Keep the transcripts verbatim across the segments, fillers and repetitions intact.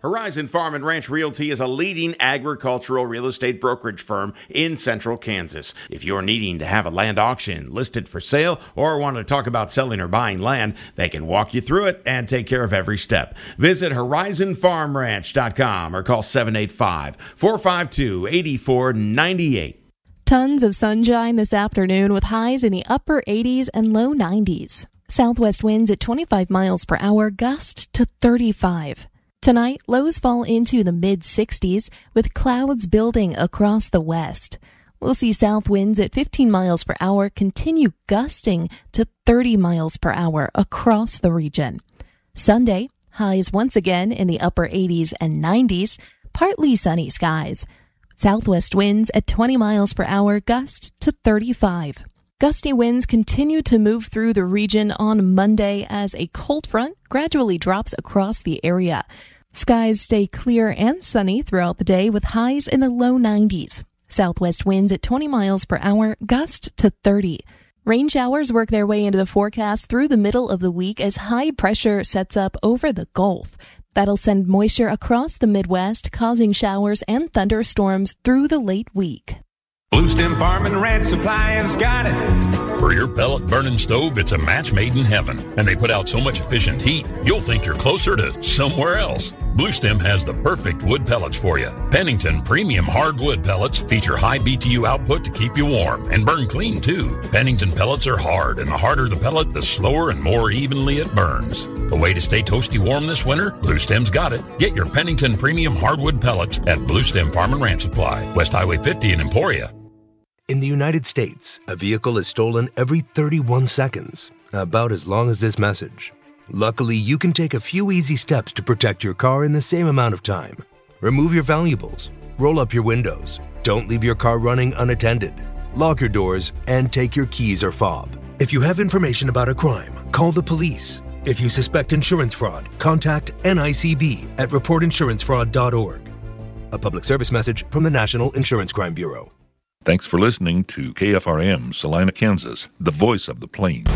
Horizon Farm and Ranch Realty is a leading agricultural real estate brokerage firm in central Kansas. If you're needing to have a land auction listed for sale or want to talk about selling or buying land, they can walk you through it and take care of every step. Visit horizon farm ranch dot com or call seven eight five, four five two, eight four nine eight. Tons of sunshine this afternoon with highs in the upper eighties and low nineties. Southwest winds at twenty-five miles per hour, gust to thirty-five. Tonight, lows fall into the mid-sixties with clouds building across the west. We'll see south winds at fifteen miles per hour continue gusting to thirty miles per hour across the region. Sunday, highs once again in the upper eighties and nineties, partly sunny skies. Southwest winds at twenty miles per hour, gust to thirty-five. Gusty winds continue to move through the region on Monday as a cold front gradually drops across the area. Skies stay clear and sunny throughout the day with highs in the low nineties. Southwest winds at twenty miles per hour, gust to thirty. Rain showers work their way into the forecast through the middle of the week as high pressure sets up over the Gulf. That'll send moisture across the Midwest, causing showers and thunderstorms through the late week. Blue Stem Farm and Ranch Supply has got it. For your pellet burning stove, it's a match made in heaven. And they put out so much efficient heat, you'll think you're closer to somewhere else. Blue Stem has the perfect wood pellets for you. Pennington Premium Hardwood Pellets feature high B T U output to keep you warm and burn clean, too. Pennington pellets are hard, and the harder the pellet, the slower and more evenly it burns. A way to stay toasty warm this winter? Blue Stem's got it. Get your Pennington Premium Hardwood Pellets at Blue Stem Farm and Ranch Supply, West Highway fifty in Emporia. In the United States, a vehicle is stolen every thirty-one seconds, about as long as this message. Luckily, you can take a few easy steps to protect your car in the same amount of time. Remove your valuables, roll up your windows, don't leave your car running unattended, lock your doors, and take your keys or fob. If you have information about a crime, call the police. If you suspect insurance fraud, contact N I C B at report insurance fraud dot org. A public service message from the National Insurance Crime Bureau. Thanks for listening to K F R M, Salina, Kansas, the voice of the plains.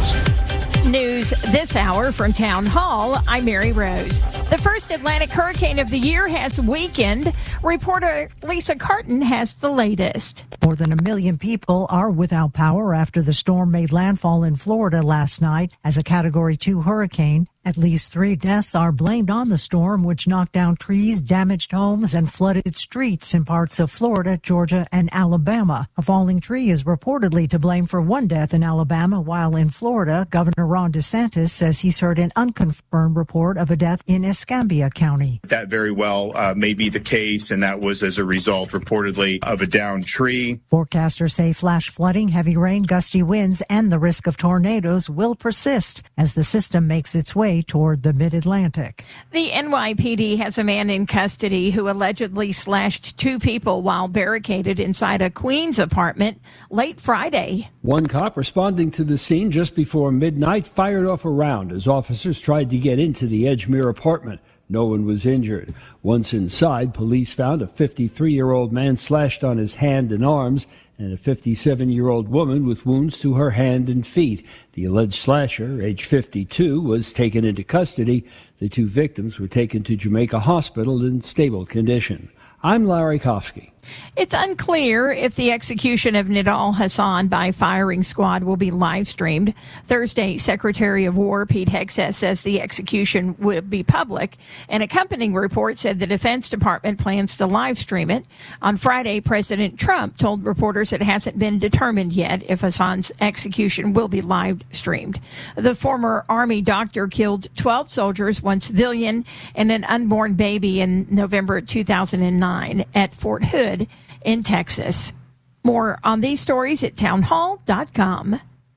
News this hour from Town Hall. I'm Mary Rose. The first Atlantic hurricane of the year has weakened. Reporter Lisa Carton has the latest. More than a million people are without power after the storm made landfall in Florida last night as a Category two hurricane. At least three deaths are blamed on the storm, which knocked down trees, damaged homes, and flooded streets in parts of Florida, Georgia, and Alabama. A falling tree is reportedly to blame for one death in Alabama, while in Florida, Governor Ron DeSantis says he's heard an unconfirmed report of a death in Escambia County. That very well uh, may be the case, and that was as a result, reportedly, of a downed tree. Forecasters say flash flooding, heavy rain, gusty winds, and the risk of tornadoes will persist as the system makes its way toward the mid-Atlantic. The N Y P D has a man in custody who allegedly slashed two people while barricaded inside a Queens apartment late Friday. One cop responding to the scene just before midnight fired off a round as officers tried to get into the Edgemere apartment. No one was injured. Once inside, police found a fifty-three-year-old man slashed on his hand and arms and a fifty-seven-year-old woman with wounds to her hand and feet. The alleged slasher, age fifty-two, was taken into custody. The two victims were taken to Jamaica Hospital in stable condition. I'm Larry Kofsky. It's unclear if the execution of Nidal Hasan by firing squad will be live streamed. Thursday, Secretary of War Pete Hegseth says the execution will be public. An accompanying report said the Defense Department plans to live stream it. On Friday, President Trump told reporters it hasn't been determined yet if Hasan's execution will be live streamed. The former Army doctor killed twelve soldiers, one civilian, and an unborn baby in November two thousand nine at Fort Hood in Texas. More on these stories at town hall dot com.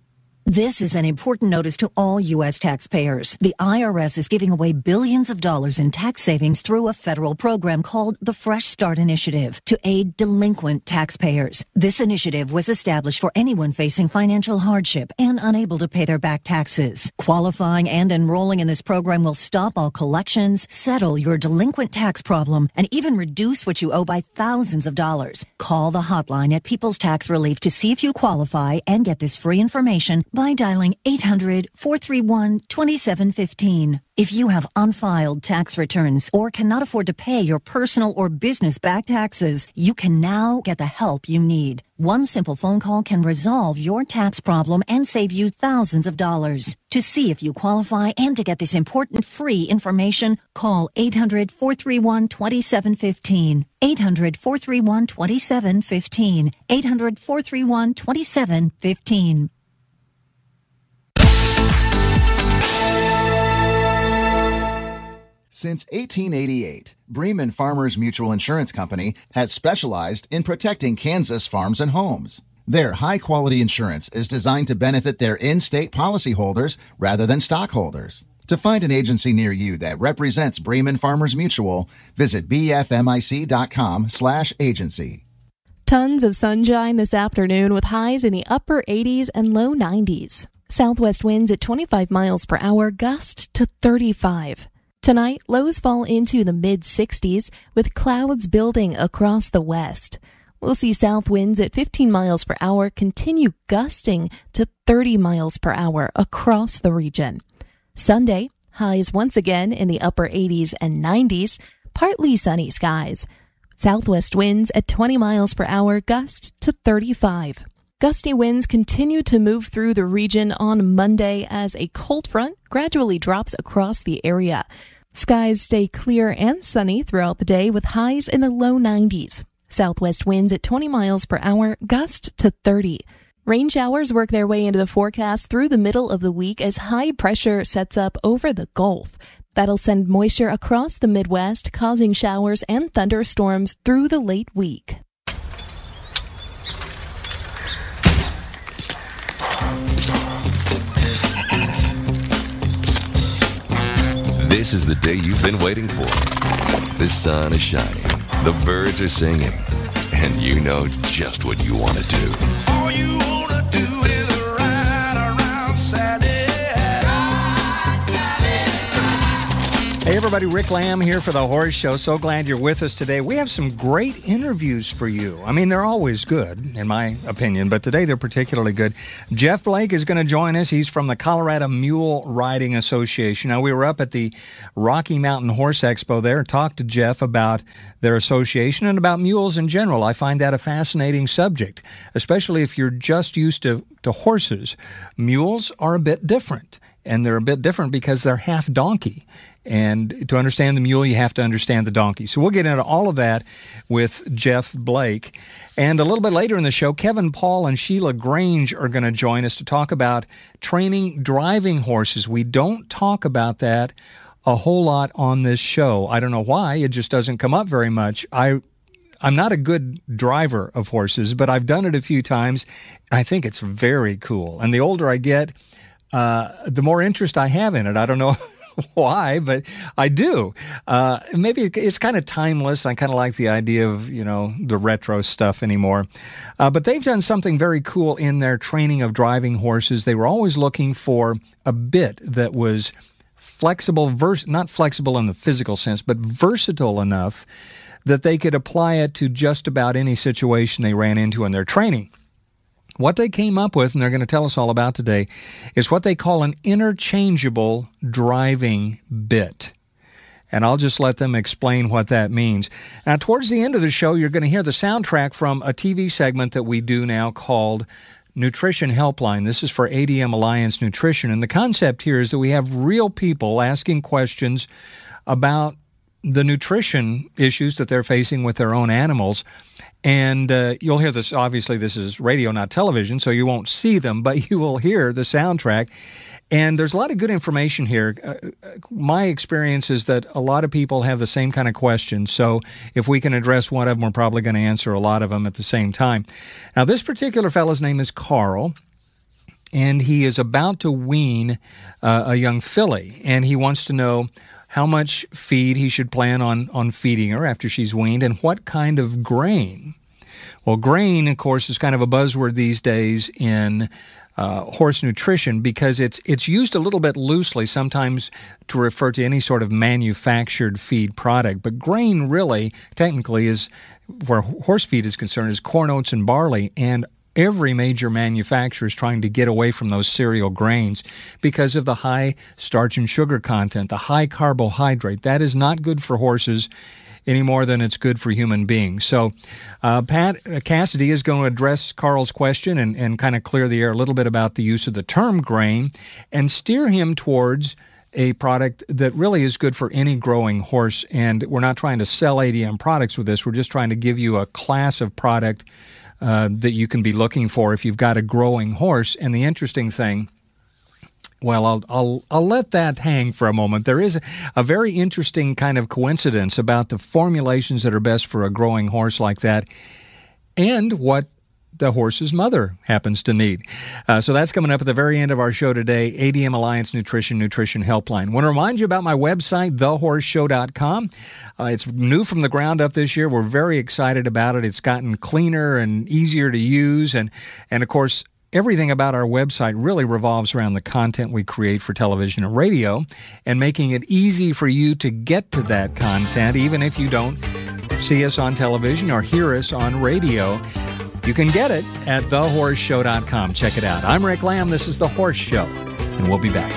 This is an important notice to all U S taxpayers. The I R S is giving away billions of dollars in tax savings through a federal program called the Fresh Start Initiative to aid delinquent taxpayers. This initiative was established for anyone facing financial hardship and unable to pay their back taxes. Qualifying and enrolling in this program will stop all collections, settle your delinquent tax problem, and even reduce what you owe by thousands of dollars. Call the hotline at People's Tax Relief to see if you qualify and get this free information by dialing eight hundred, four three one, two seven one five. If you have unfiled tax returns or cannot afford to pay your personal or business back taxes, you can now get the help you need. One simple phone call can resolve your tax problem and save you thousands of dollars. To see if you qualify and to get this important free information, call eight hundred, four three one, two seven one five. eight hundred, four three one, two seven one five. eight hundred, four three one, two seven one five. Since eighteen eighty-eight, Bremen Farmers Mutual Insurance Company has specialized in protecting Kansas farms and homes. Their high-quality insurance is designed to benefit their in-state policyholders rather than stockholders. To find an agency near you that represents Bremen Farmers Mutual, visit bfmic.com slash agency. Tons of sunshine this afternoon with highs in the upper eighties and low nineties. Southwest winds at twenty-five miles per hour, gust to thirty-five. Tonight, lows fall into the mid-sixties with clouds building across the west. We'll see south winds at fifteen miles per hour continue gusting to thirty miles per hour across the region. Sunday, highs once again in the upper eighties and nineties, partly sunny skies. Southwest winds at twenty miles per hour, gust to thirty-five. Gusty winds continue to move through the region on Monday as a cold front gradually drops across the area. Skies stay clear and sunny throughout the day with highs in the low nineties. Southwest winds at twenty miles per hour, gust to thirty. Rain showers work their way into the forecast through the middle of the week as high pressure sets up over the Gulf. That'll send moisture across the Midwest, causing showers and thunderstorms through the late week. This is the day you've been waiting for. The sun is shining, the birds are singing, and you know just what you want to do. All you want to do is ride around Saturday. Hey everybody, Rick Lamb here for The Horse Show. So glad you're with us today. We have some great interviews for you. I mean, they're always good, in my opinion, but today they're particularly good. Jeff Blake is going to join us. He's from the Colorado Mule Riding Association. Now, we were up at the Rocky Mountain Horse Expo there, talked to Jeff about their association and about mules in general. I find that a fascinating subject, especially if you're just used to, to horses. Mules are a bit different, and they're a bit different because they're half donkey. And to understand the mule, you have to understand the donkey. So we'll get into all of that with Jeff Blake. And a little bit later in the show, Kevin Paul and Sheila Grange are going to join us to talk about training driving horses. We don't talk about that a whole lot on this show. I don't know why. It just doesn't come up very much. I, I'm not a good driver of horses, but I've done it a few times. I think it's very cool. And the older I get, uh, the more interest I have in it. I don't know why, but I do. Uh, maybe it's kind of timeless. I kind of like the idea of, you know, the retro stuff anymore. Uh, but they've done something very cool in their training of driving horses. They were always looking for a bit that was flexible, vers- not flexible in the physical sense, but versatile enough that they could apply it to just about any situation they ran into in their training. What they came up with, and they're going to tell us all about today, is what they call an interchangeable driving bit. And I'll just let them explain what that means. Now, towards the end of the show, you're going to hear the soundtrack from a T V segment that we do now called Nutrition Helpline. This is for A D M Alliance Nutrition. And the concept here is that we have real people asking questions about the nutrition issues that they're facing with their own animals. And uh, you'll hear this, obviously this is radio, not television, so you won't see them, but you will hear the soundtrack. And there's a lot of good information here. Uh, my experience is that a lot of people have the same kind of questions, so if we can address one of them, we're probably going to answer a lot of them at the same time. Now, this particular fellow's name is Carl, and he is about to wean uh, a young filly, and he wants to know how much feed he should plan on, on feeding her after she's weaned, and what kind of grain. Well, grain, of course, is kind of a buzzword these days in uh, horse nutrition because it's it's used a little bit loosely sometimes to refer to any sort of manufactured feed product. But grain really, technically, is where horse feed is concerned, is corn, oats, and barley. And every major manufacturer is trying to get away from those cereal grains because of the high starch and sugar content, the high carbohydrate. That is not good for horses any more than it's good for human beings. So uh, Pat Cassidy is going to address Carl's question and, and kind of clear the air a little bit about the use of the term grain and steer him towards a product that really is good for any growing horse. And we're not trying to sell A D M products with this. We're just trying to give you a class of product uh, that you can be looking for if you've got a growing horse. And the interesting thing, well, I'll, I'll, I'll let that hang for a moment. There is a, a very interesting kind of coincidence about the formulations that are best for a growing horse like that and what the horse's mother happens to need. Uh, so that's coming up at the very end of our show today, A D M Alliance Nutrition, Nutrition Helpline. I want to remind you about my website, the horse show dot com. Uh, it's new from the ground up this year. We're very excited about it. It's gotten cleaner and easier to use. And, and of course, everything about our website really revolves around the content we create for television and radio and making it easy for you to get to that content, even if you don't see us on television or hear us on radio. You can get it at the horse show dot com. Check it out. I'm Rick Lamb. This is The Horse Show, and we'll be back.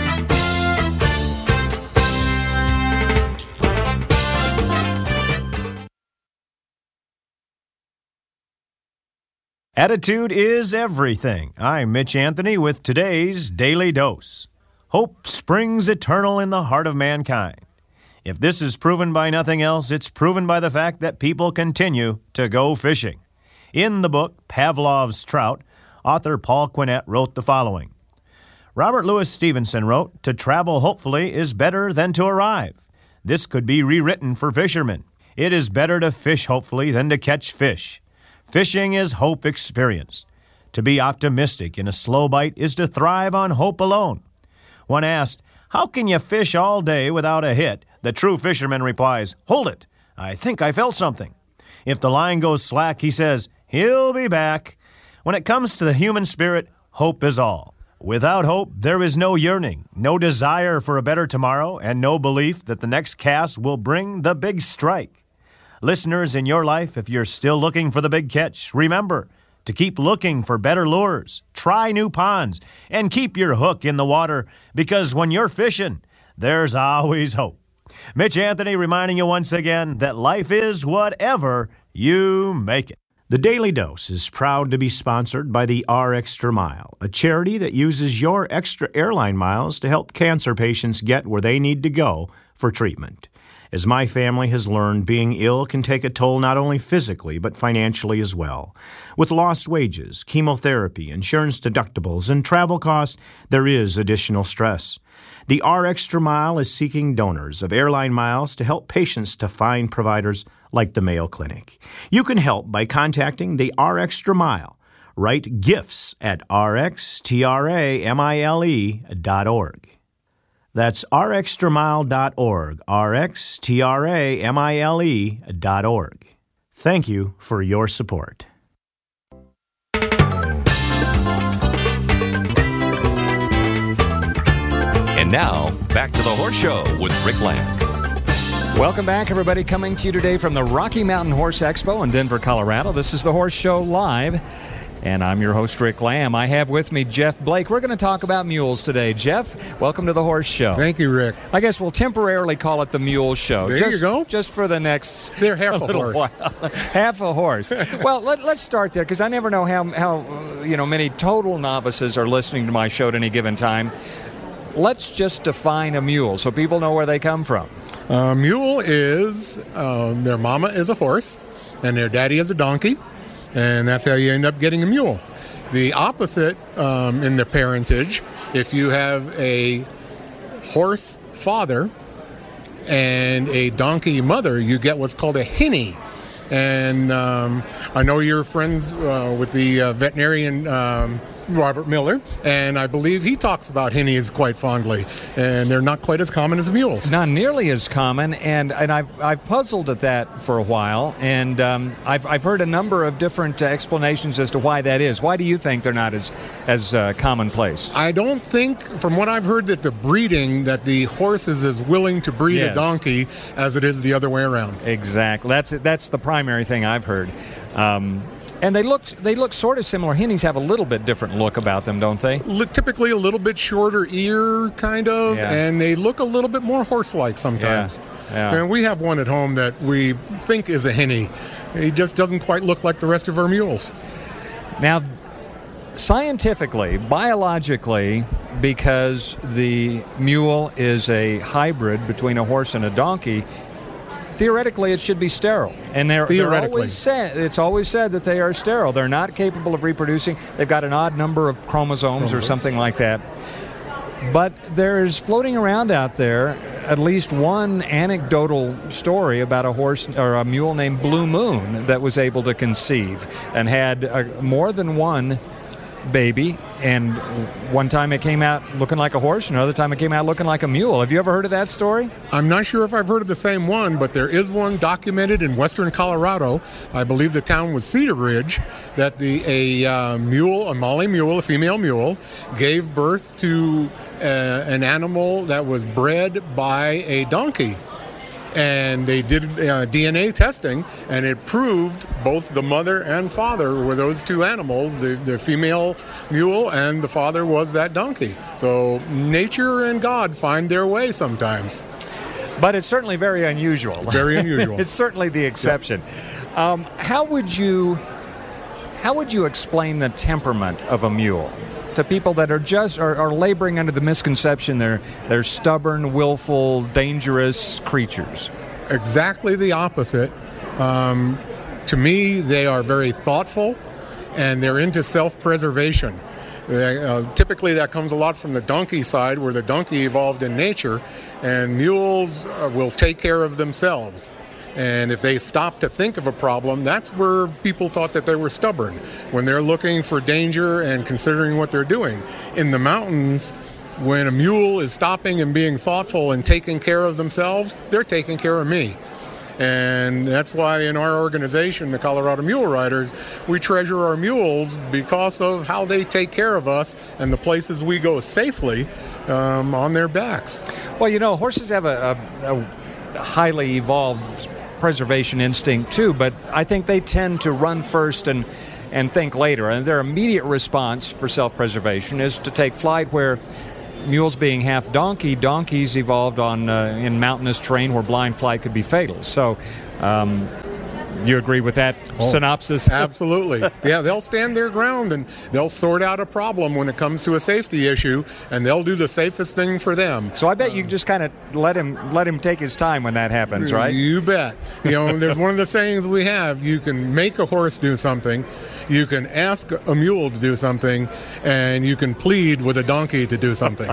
Attitude is everything. I'm Mitch Anthony with today's Daily Dose. Hope springs eternal in the heart of mankind. If this is proven by nothing else, it's proven by the fact that people continue to go fishing. In the book, Pavlov's Trout, author Paul Quinnett wrote the following. Robert Louis Stevenson wrote, "To travel hopefully is better than to arrive." This could be rewritten for fishermen. It is better to fish hopefully than to catch fish. Fishing is hope experienced. To be optimistic in a slow bite is to thrive on hope alone. When asked, "How can you fish all day without a hit?" the true fisherman replies, "Hold it, I think I felt something." If the line goes slack, he says, "He'll be back." When it comes to the human spirit, hope is all. Without hope, there is no yearning, no desire for a better tomorrow, and no belief that the next cast will bring the big strike. Listeners, in your life, if you're still looking for the big catch, remember to keep looking for better lures, try new ponds, and keep your hook in the water, because when you're fishing, there's always hope. Mitch Anthony reminding you once again that life is whatever you make it. The Daily Dose is proud to be sponsored by the R Extra Mile, a charity that uses your extra airline miles to help cancer patients get where they need to go for treatment. As my family has learned, being ill can take a toll not only physically but financially as well. With lost wages, chemotherapy, insurance deductibles, and travel costs, there is additional stress. The R Extra Mile is seeking donors of airline miles to help patients to find providers like the Mayo Clinic. You can help by contacting the R Extra Mile. Write gifts at r x t r a mile dot org. That's r extra mile dot org, r x t r a mile dot org. Thank you for your support. And now, back to the Horse Show with Rick Lamb. Welcome back, everybody. Coming to you today from the Rocky Mountain Horse Expo in Denver, Colorado. This is the Horse Show Live, and I'm your host, Rick Lamb. I have with me Jeff Blake. We're going to talk about mules today. Jeff, welcome to the Horse Show. Thank you, Rick. I guess we'll temporarily call it the Mule Show. There just, you go. Just for the next They're half a, a horse. While. Half a horse. Well, let, let's start there, because I never know how, how uh, you know, many total novices are listening to my show at any given time. Let's just define a mule so people know where they come from. A mule is, um, their mama is a horse, and their daddy is a donkey, and that's how you end up getting a mule. The opposite um, in the parentage, if you have a horse father and a donkey mother, you get what's called a hinny. And um, I know you're friends uh, with the uh, veterinarian um, Robert Miller, and I believe he talks about hinnies quite fondly, and they're not quite as common as mules. Not nearly as common, and, and I've I've puzzled at that for a while, and um, I've I've heard a number of different uh, explanations as to why that is. Why do you think they're not as as uh, commonplace? I don't think, from what I've heard, that the breeding, that the horse is as willing to breed Yes. a donkey as it is the other way around. Exactly. That's that's the primary thing I've heard. Um, And they look they look sort of similar. Hennies have a little bit different look about them, don't they? Look, typically a little bit shorter ear, kind of, Yeah. and they look a little bit more horse-like sometimes. Yeah. And we have one at home that we think is a Henny. He just doesn't quite look like the rest of our mules. Now, scientifically, biologically, because the mule is a hybrid between a horse and a donkey, theoretically it should be sterile. And they're, they're Theoretically. always said, it's always said that they are sterile. They're not capable of reproducing. They've got an odd number of chromosomes or something like that. But there's floating around out there at least one anecdotal story about a horse or a mule named Blue Moon that was able to conceive and had uh, more than one baby, and one time it came out looking like a horse, and another time it came out looking like a mule. Have you ever heard of that story? I'm not sure if I've heard of the same one, but there is one documented in western Colorado. I believe the town was Cedar Ridge, that the a uh, mule, a Molly mule, a female mule, gave birth to uh, an animal that was bred by a donkey. And they did uh, D N A testing, and it proved both the mother and father were those two animals, the, the female mule and the father was that donkey. So nature and God find their way sometimes. But it's certainly very unusual. Very unusual. It's certainly the exception. Um, how would you how would you explain the temperament of a mule to people that are just are, are laboring under the misconception they're they're stubborn, willful, dangerous creatures? Exactly the opposite. Um, to me, they are very thoughtful, and they're into self-preservation. They, uh, typically, that comes a lot from the donkey side, where the donkey evolved in nature, and mules uh, will take care of themselves. And if they stop to think of a problem, that's where people thought that they were stubborn, when they're looking for danger and considering what they're doing. In the mountains, when a mule is stopping and being thoughtful and taking care of themselves, they're taking care of me. And that's why in our organization, the Colorado Mule Riders, we treasure our mules because of how they take care of us and the places we go safely um, on their backs. Well, you know, horses have a, a, a highly evolved preservation instinct too, but I think they tend to run first and and think later. And their immediate response for self-preservation is to take flight, where mules being half donkey, donkeys evolved on uh, in mountainous terrain where blind flight could be fatal. So um, you agree with that oh, synopsis? Absolutely. Yeah, they'll stand their ground and they'll sort out a problem when it comes to a safety issue, and they'll do the safest thing for them. So I bet you just kind of let him let him take his time when that happens, right? You bet. You know, there's one of the sayings we have: you can make a horse do something, you can ask a mule to do something, and you can plead with a donkey to do something.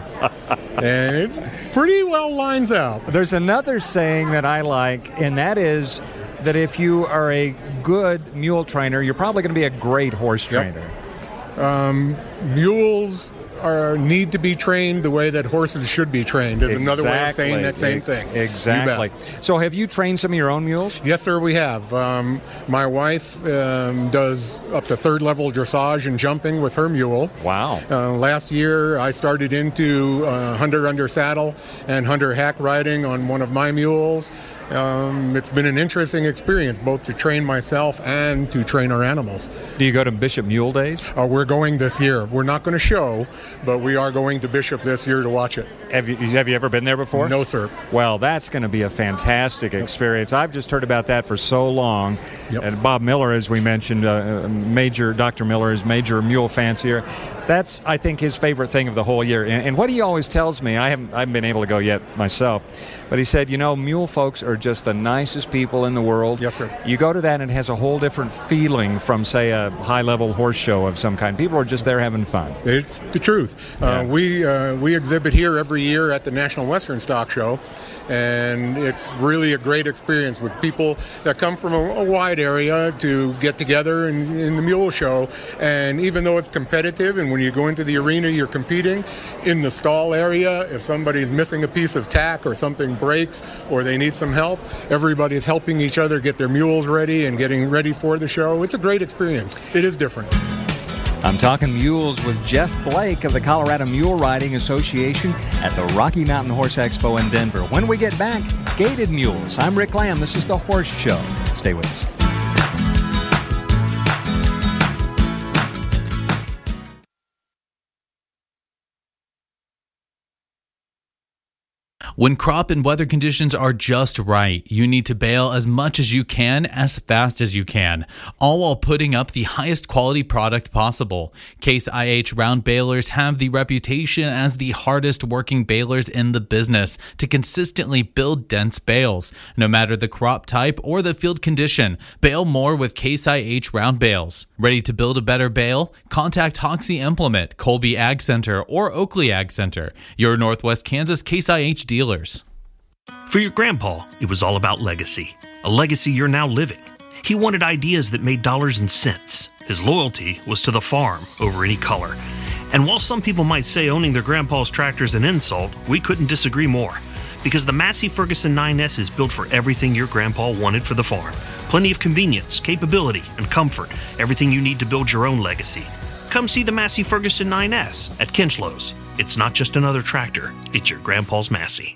And it pretty well lines out. There's another saying that I like, and that is that if you are a good mule trainer, you're probably going to be a great horse trainer. Yep. Um, mules are need to be trained the way that horses should be trained. Is another way of saying that same thing. Exactly. So have you trained some of your own mules? Yes, sir, we have. Um, my wife um, does up to third level dressage and jumping with her mule. Wow. Uh, last year, I started into uh, hunter under saddle and hunter hack riding on one of my mules. Um, it's been an interesting experience, both to train myself and to train our animals. Do you go to Bishop Mule Days? Uh, we're going this year. We're not going to show, but we are going to Bishop this year to watch it. Have you, have you ever been there before? No, sir. Well, that's going to be a fantastic experience. I've just heard about that for so long. Yep. And Bob Miller, as we mentioned, uh, major Doctor Miller is major mule fancier. That's, I think, his favorite thing of the whole year. And, and what he always tells me, I haven't, I haven't been able to go yet myself, but he said, you know, mule folks are just the nicest people in the world. Yes, sir. You go to that and it has a whole different feeling from, say, a high-level horse show of some kind. People are just there having fun. It's the truth. Yeah. Uh, we uh, we exhibit here every year at the National Western Stock Show, and it's really a great experience with people that come from a, a wide area to get together in, in the mule show. And even though it's competitive, and when you go into the arena, you're competing, in the stall area, if somebody's missing a piece of tack or something breaks or they need some help, everybody's helping each other get their mules ready and getting ready for the show. It's a great experience. It is different. I'm talking mules with Jeff Blake of the Colorado Mule Riding Association at the Rocky Mountain Horse Expo in Denver. When we get back, gaited mules. I'm Rick Lamb. This is The Horse Show. Stay with us. When crop and weather conditions are just right, you need to bale as much as you can, as fast as you can, all while putting up the highest quality product possible. Case I H round balers have the reputation as the hardest working balers in the business to consistently build dense bales. No matter the crop type or the field condition, bale more with Case I H round bales. Ready to build a better bale? Contact Hoxie Implement, Colby Ag Center, or Oakley Ag Center, your Northwest Kansas Case I H dealer. For your grandpa, it was all about legacy. A legacy you're now living. He wanted ideas that made dollars and cents. His loyalty was to the farm over any color. And while some people might say owning their grandpa's tractor is an insult, we couldn't disagree more. Because the Massey Ferguson nine S is built for everything your grandpa wanted for the farm. Plenty of convenience, capability, and comfort. Everything you need to build your own legacy. Come see the Massey Ferguson nine S at Kinchlows. It's not just another tractor, it's your grandpa's Massey.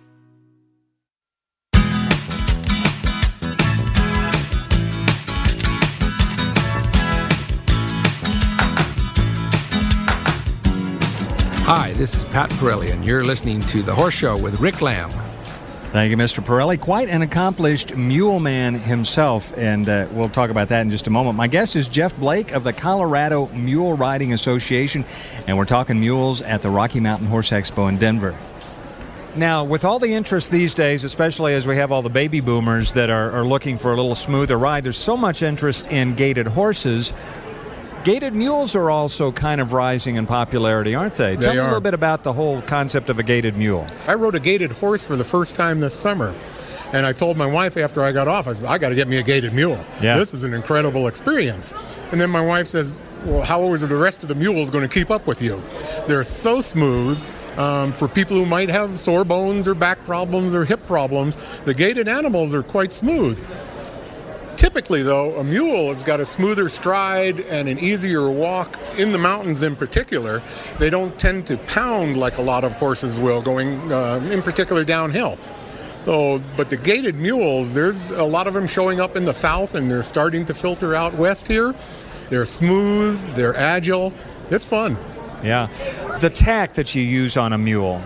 Hi, this is Pat Pirelli, and you're listening to The Horse Show with Rick Lamb. Thank you, Mister Pirelli. Quite an accomplished mule man himself, and uh, we'll talk about that in just a moment. My guest is Jeff Blake of the Colorado Mule Riding Association, and we're talking mules at the Rocky Mountain Horse Expo in Denver. Now, with all the interest these days, especially as we have all the baby boomers that are, are looking for a little smoother ride, there's so much interest in gaited horses. Gaited mules are also kind of rising in popularity, aren't they? They Tell me are. a little bit about the whole concept of a gaited mule. I rode a gaited horse for the first time this summer, and I told my wife after I got off, I said, I got to get me a gaited mule. Yeah. This is an incredible experience. And then my wife says, well, how is the rest of the mules going to keep up with you? They're so smooth. Um, for people who might have sore bones or back problems or hip problems, the gaited animals are quite smooth. Typically, though, a mule has got a smoother stride and an easier walk in the mountains in particular. They don't tend to pound like a lot of horses will, going uh, in particular downhill. So, but the gaited mules, there's a lot of them showing up in the south, and they're starting to filter out west here. They're smooth, they're agile. It's fun. Yeah. The tack that you use on a mule,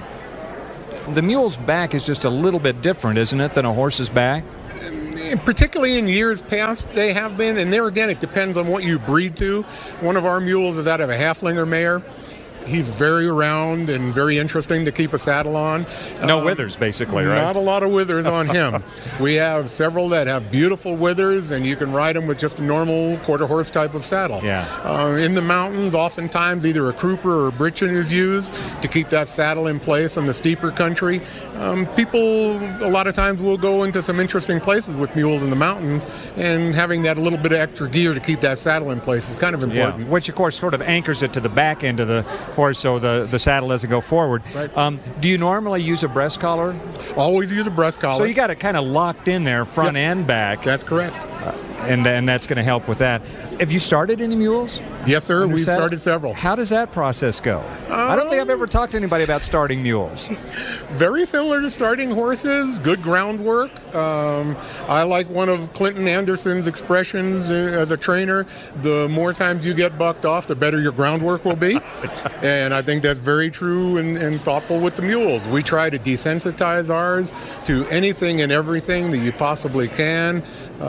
the mule's back is just a little bit different, isn't it, than a horse's back? Particularly in years past, they have been, and there again, it depends on what you breed to. One of our mules is out of a Haflinger mare. He's very round and very interesting to keep a saddle on. No um, withers, basically, right? Not a lot of withers on him. We have several that have beautiful withers, and you can ride them with just a normal quarter horse type of saddle. Yeah. Uh, in the mountains, oftentimes either a crupper or a britchin is used to keep that saddle in place on the steeper country. Um, people, a lot of times, will go into some interesting places with mules in the mountains, and having that a little bit of extra gear to keep that saddle in place is kind of important. Yeah. Which, of course, sort of anchors it to the back end of the horse so the, the saddle doesn't go forward. Right. Um, do you normally use a breast collar? Always use a breast collar. So you got it kind of locked in there, front Yep. and back. That's correct. Uh, and, and that's going to help with that. Have you started any mules? Yes, sir. Under We've saddle? started several. How does that process go? I don't think I've ever talked to anybody about starting mules. Very similar to starting horses, good groundwork. Um, I like one of Clinton Anderson's expressions as a trainer, the more times you get bucked off, the better your groundwork will be. And I think that's very true and, and thoughtful with the mules. We try to desensitize ours to anything and everything that you possibly can.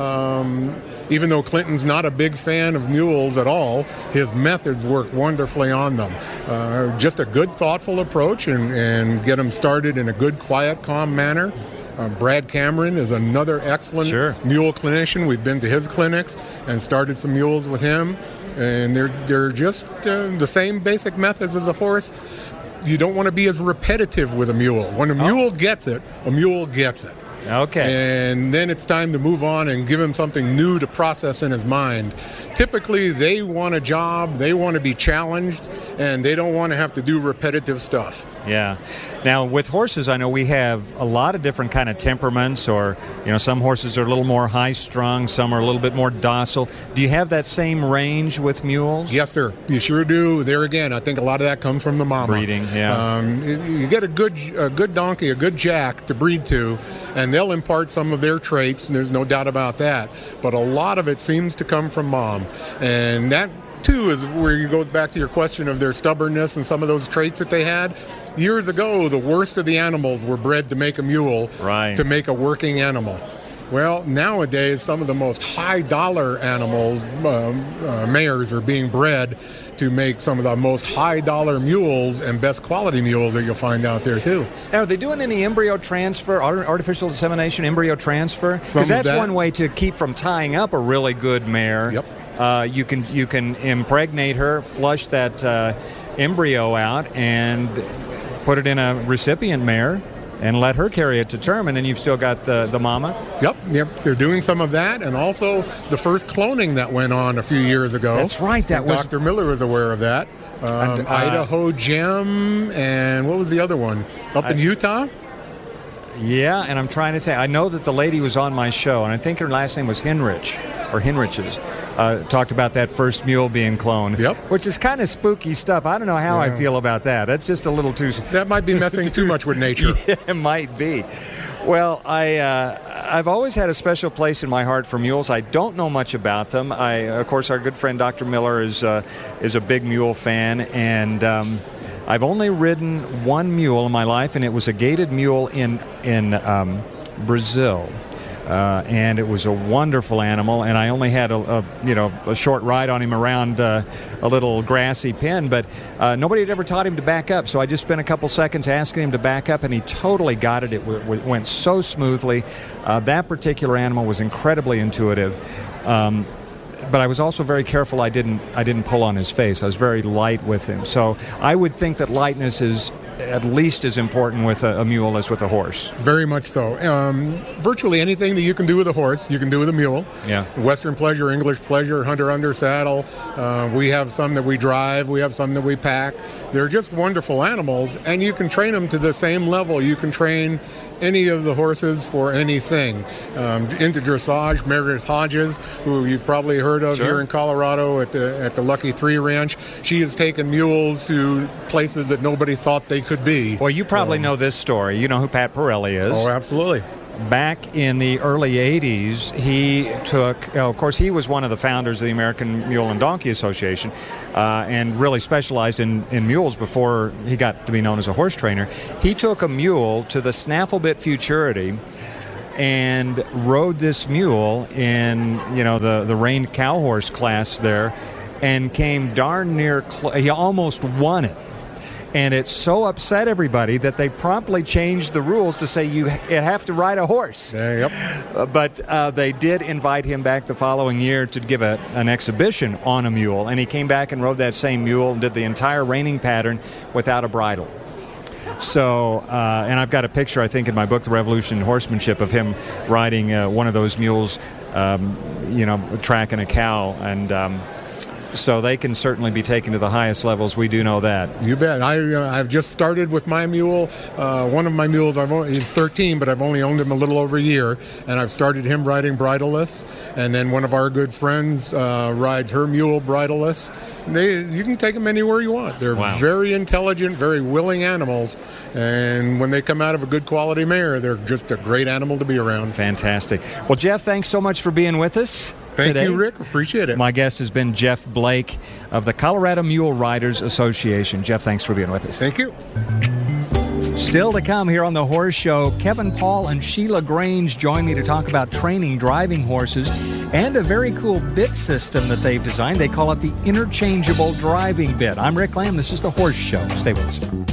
Um, even though Clinton's not a big fan of mules at all, his methods work wonderfully on them. Uh, just a good, thoughtful approach and, and get them started in a good, quiet, calm manner. Uh, Brad Cameron is another excellent Sure. mule clinician. We've been to his clinics and started some mules with him. And they're, they're just uh, the same basic methods as a horse. You don't want to be as repetitive with a mule. When a mule gets it, a mule gets it. Okay. And then it's time to move on and give him something new to process in his mind. Typically, they want a job, they want to be challenged, and they don't want to have to do repetitive stuff. Yeah. Now, with horses, I know we have a lot of different kind of temperaments, or, you know, some horses are a little more high-strung, some are a little bit more docile. Do you have that same range with mules? Yes, sir. You sure do. There again, I think a lot of that comes from the mama. Breeding, yeah. Um, you get a good, a good donkey, a good jack to breed to, and they'll impart some of their traits, and there's no doubt about that. But a lot of it seems to come from mom. And that too, is where it goes back to your question of their stubbornness and some of those traits that they had. Years ago, the worst of the animals were bred to make a mule, right. to make a working animal. Well, nowadays, some of the most high-dollar animals, um, uh, mares, are being bred to make some of the most high-dollar mules and best quality mules that you'll find out there, too. Now, are they doing any embryo transfer, artificial insemination embryo transfer? Because that's that. one way to keep from tying up a really good mare. Yep. Uh, you can you can impregnate her, flush that uh, embryo out, and put it in a recipient mare, and let her carry it to term, and then you've still got the, the mama? Yep, yep. They're doing some of that, and also the first cloning that went on a few years ago. That's right. That was Doctor Miller was aware of that. Um, and, uh, Idaho Gem, and what was the other one? Up in I, Utah? Yeah, and I'm trying to think. I know that the lady was on my show, and I think her last name was Henrich, or Henriches. Uh, talked about that first mule being cloned, yep. which is kind of spooky stuff. I don't know how yeah. I feel about that. That's just a little too... That might be messing too much with nature. Yeah, it might be. Well, I, uh, I've always had a special place in my heart for mules. I don't know much about them. I, of course, our good friend Doctor Miller is, uh, is a big mule fan, and... Um, I've only ridden one mule in my life, and it was a gaited mule in in um, Brazil, uh, and it was a wonderful animal. And I only had a, a you know a short ride on him around uh, a little grassy pen, but uh, nobody had ever taught him to back up. So I just spent a couple seconds asking him to back up, and he totally got it. It w- w- went so smoothly. Uh, that particular animal was incredibly intuitive. Um, But I was also very careful I didn't I didn't pull on his face. I was very light with him. So I would think that lightness is at least as important with a, a mule as with a horse. Very much so. Um, virtually anything that you can do with a horse, you can do with a mule. Yeah. Western pleasure, English pleasure, hunter under saddle. Uh, we have some that we drive. We have some that we pack. They're just wonderful animals, and you can train them to the same level. You can train any of the horses for anything. Um, into dressage, Meredith Hodges, who you've probably heard of sure. here in Colorado at the at the Lucky Three Ranch. She has taken mules to places that nobody thought they could be. Well, you probably um, know this story. You know who Pat Pirelli is. Oh, absolutely. Back in the early eighties, he took, of course, he was one of the founders of the American Mule and Donkey Association uh, and really specialized in, in mules before he got to be known as a horse trainer. He took a mule to the Snafflebit Futurity and rode this mule in, you know, the, the reined cow horse class there and came darn near, cl- he almost won it. And it so upset everybody that they promptly changed the rules to say you have to ride a horse. Yeah, yep. Uh, but uh, they did invite him back the following year to give a, an exhibition on a mule. And he came back and rode that same mule and did the entire reining pattern without a bridle. So, uh, and I've got a picture, I think, in my book, The Revolution in Horsemanship, of him riding uh, one of those mules, um, you know, tracking a cow. And... Um, So they can certainly be taken to the highest levels. We do know that. You bet. I, uh, I've just started with my mule. Uh, one of my mules, I've only, he's thirteen, but I've only owned him a little over a year. And I've started him riding bridleless. And then one of our good friends uh, rides her mule bridleless. They, you can take them anywhere you want. They're wow. very intelligent, very willing animals. And when they come out of a good quality mare, they're just a great animal to be around. Fantastic. Well, Jeff, thanks so much for being with us. Thank today. you, Rick. Appreciate it. My guest has been Jeff Blake of the Colorado Mule Riders Association. Jeff, thanks for being with us. Thank you. Still to come here on The Horse Show, Kevin Paul and Sheila Grange join me to talk about training driving horses and a very cool bit system that they've designed. They call it the Interchangeable Driving Bit. I'm Rick Lamb. This is The Horse Show. Stay with us.